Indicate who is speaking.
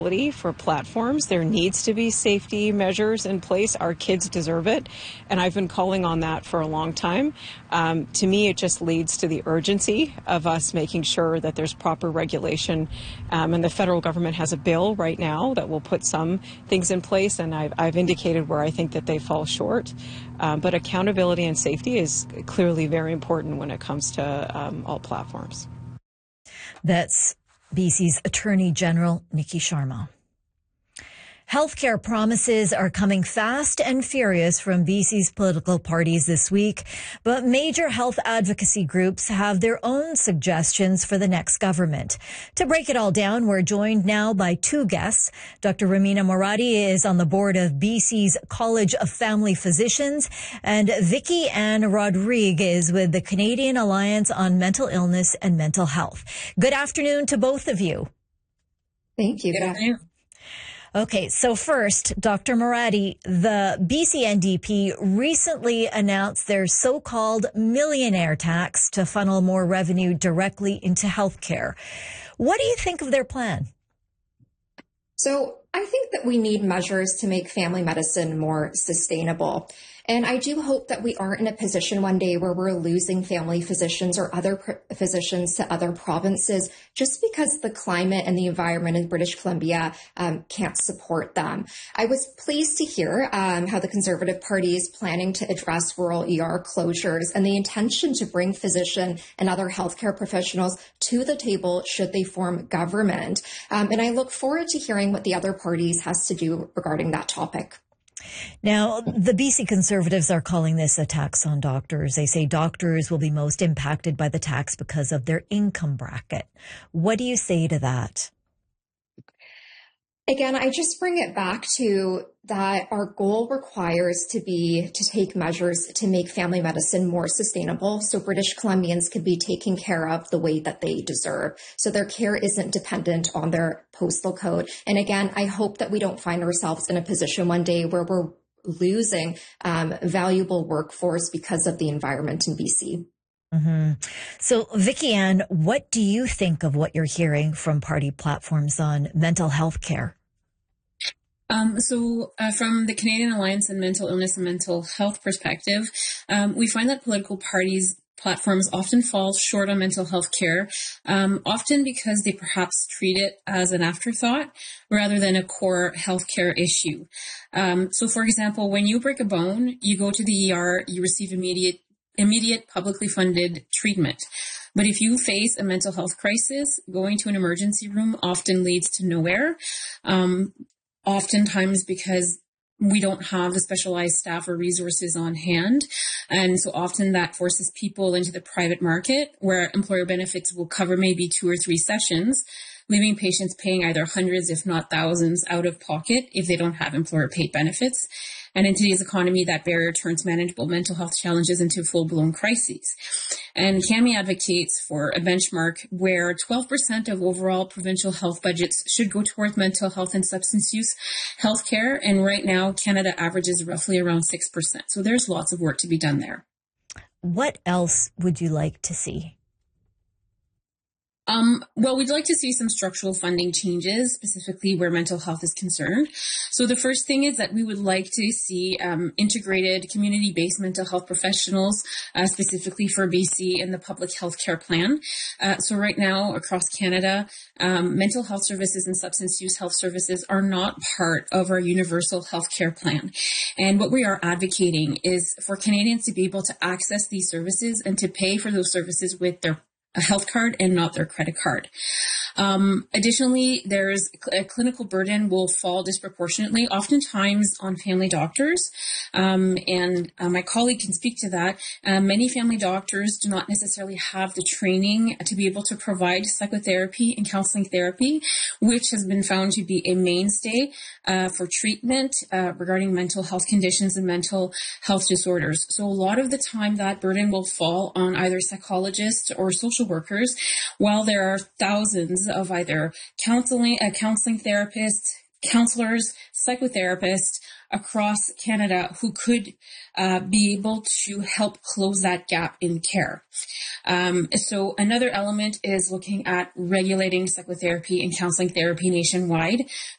Speaker 1: For platforms, there needs to be safety measures in place. Our kids deserve it, and I've been calling on that for a long time. To me, it just leads to the urgency of us making sure that there's proper regulation, and the federal government has a bill right now that will put some things in place, and I've indicated where I think that they fall short. But accountability and safety is clearly very important when it comes to all platforms.
Speaker 2: That's BC's Attorney General Nikki Sharma. Healthcare promises are coming fast and furious from BC's political parties this week, but major health advocacy groups have their own suggestions for the next government. To break it all down, we're joined now by two guests. Dr. Romina Moradi is on the board of BC's College of Family Physicians, and Vicky Ann Rodriguez with the Canadian Alliance on Mental Illness and Mental Health. Good afternoon to both of you.
Speaker 3: Thank you. Good afternoon.
Speaker 2: Okay, so first, Dr. Moradi, the BC NDP recently announced their so-called millionaire tax to funnel more revenue directly into healthcare. What do you think of their plan?
Speaker 3: So I think that we need measures to make family medicine more sustainable. And I do hope that we aren't in a position one day where we're losing family physicians or other physicians to other provinces just because the climate and the environment in British Columbia can't support them. I was pleased to hear how the Conservative Party is planning to address rural ER closures and the intention to bring physician and other healthcare professionals to the table should they form government. And I look forward to hearing what the other parties has to do regarding that topic.
Speaker 2: Now, the BC Conservatives are calling this a tax on doctors. They say doctors will be most impacted by the tax because of their income bracket. What do you say to that?
Speaker 3: Again, I just bring it back to that our goal requires to take measures to make family medicine more sustainable so British Columbians can be taken care of the way that they deserve. So their care isn't dependent on their postal code. And again, I hope that we don't find ourselves in a position one day where we're losing valuable workforce because of the environment in BC.
Speaker 2: Mm-hmm. So, Vicky Ann, what do you think of what you're hearing from party platforms on mental health care?
Speaker 4: From the Canadian Alliance on Mental Illness and Mental Health perspective, we find that political parties' platforms often fall short on mental health care, often because they perhaps treat it as an afterthought rather than a core healthcare issue. So, for example, when you break a bone, you go to the ER, you receive immediate publicly funded treatment. But if you face a mental health crisis, going to an emergency room often leads to nowhere. Oftentimes because we don't have the specialized staff or resources on hand. And so often that forces people into the private market where employer benefits will cover maybe 2 or 3 sessions, leaving patients paying either hundreds, if not thousands, out of pocket if they don't have employer paid benefits. And in today's economy, that barrier turns manageable mental health challenges into full-blown crises. And CAMI advocates for a benchmark where 12% of overall provincial health budgets should go towards mental health and substance use healthcare. And right now, Canada averages roughly around 6%. So there's lots of work to be done there.
Speaker 2: What else would you like to see?
Speaker 4: Well, we'd like to see some structural funding changes, specifically where mental health is concerned. So the first thing is that we would like to see integrated community-based mental health professionals, specifically for BC in the public health care plan. So right now, across Canada, mental health services and substance use health services are not part of our universal health care plan. And what we are advocating is for Canadians to be able to access these services and to pay for those services with their a health card and not their credit card. Additionally, there's a clinical burden will fall disproportionately, oftentimes on family doctors. And my colleague can speak to that. Many family doctors do not necessarily have the training to be able to provide psychotherapy and counseling therapy, which has been found to be a mainstay for treatment regarding mental health conditions and mental health disorders. So a lot of the time that burden will fall on either psychologists or social workers, while there are thousands of either counseling therapists, counselors, psychotherapists across Canada who could be able to help close that gap in care. So another element is looking at regulating psychotherapy and counseling therapy nationwide.